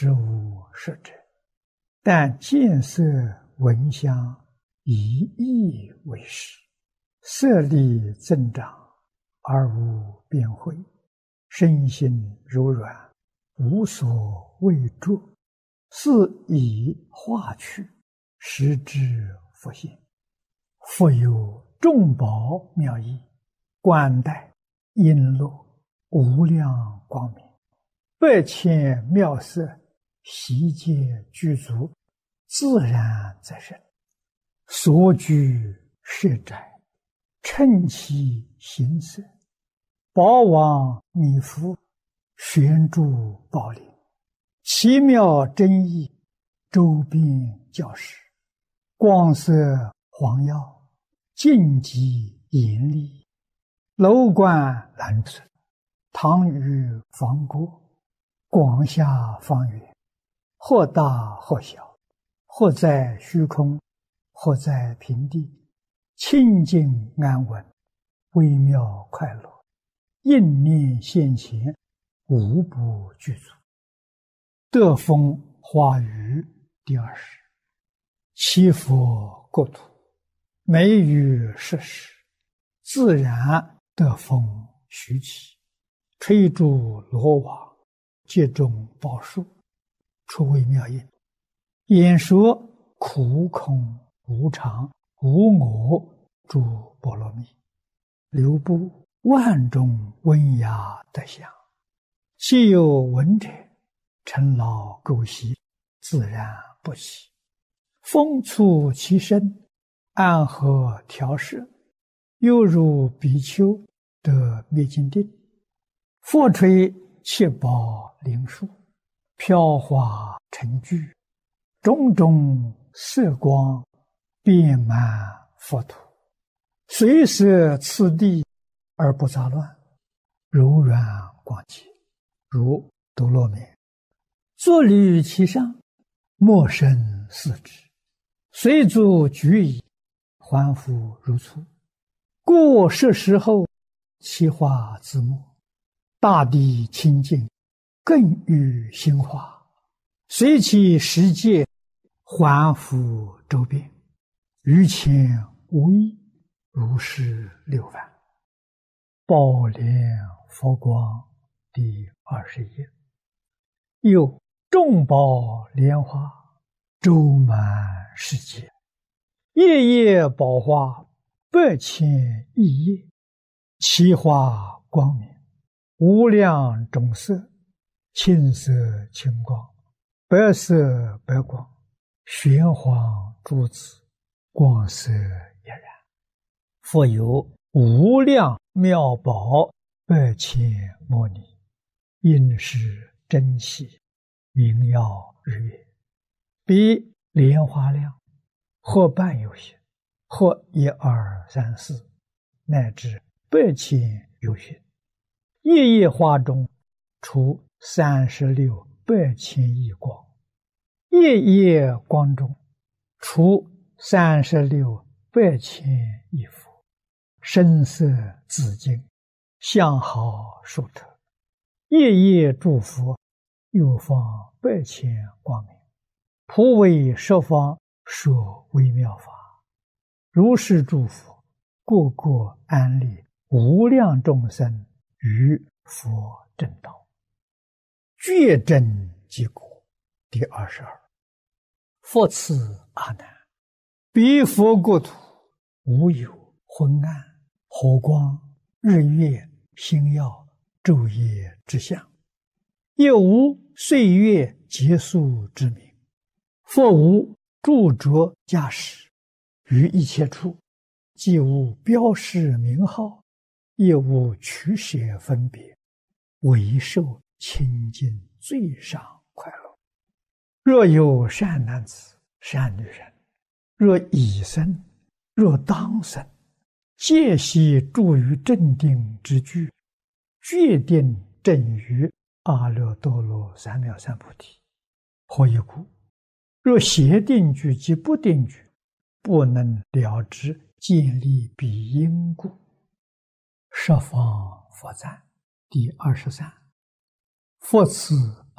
实无实者，但见色闻香以意为实，色力增长而无边慧，身心柔软，无所畏著，是以化去，实之复现。复有众宝妙义，冠带璎珞，无量光明，百千妙色，悉皆具足，自然则生。所居舍宅，称其形色，宝王弥覆，悬诸宝林，奇妙真意，周遍教室，光色黄耀，净极严厉，楼观蓝存，堂宇方郭，广厦方圆，或大或小，或在虚空，或在平地，清净安稳，微妙快乐，应念现前，无不具足。德风华语第20。七佛国土，美于世事，自然德风徐起，吹诸罗网，接种宝树，出微妙音，演说苦空无常无我诸波罗蜜，流布万种温雅德相，既有闻者，尘劳垢习，自然不起。风促其身，安和调摄，犹如比丘得灭尽定。佛吹七宝灵树，飘华成聚，种种色光，遍满佛土，随摄次第而不杂乱，柔软广洁，如多罗面。坐立其上，莫生四肢，随足举矣，还复如初。故是时候，其化自没，大地清净，更与心化，随其世界，还复周遍，于前无异，如是六番。宝莲佛光第20页。又众宝莲花，周满世界，夜夜宝花，100千亿叶，其花光明，无量种色，青色青光，白色白光，玄黄珠子，光色一然。复有无量妙宝，100千摩尼，应是珍稀，明耀日月，比莲花量，或半有些，或1、2、3、4，乃至100千有些。夜夜花中，出36百千亿光，夜夜光中，出36百千亿佛，声色紫金，相好殊特。夜夜诸佛，又放100千光明，普为十方说微妙法。如是诸佛，个个安立无量众生于佛正道，觉真即果第22。复次阿难，彼佛国土，无有昏暗、火光、日月、星耀、昼夜之相，也无岁月结束之名。复无著着驾驶，于一切处，既无标示名号，也无取舍分别，唯受清净最上快乐。若有善男子、善女人，若已生，若当生，皆悉住于正定之具，决定正于阿耨多罗三藐三菩提。何以故？若邪定具及不定具，不能了知建立彼因故。十方佛赞第23。复次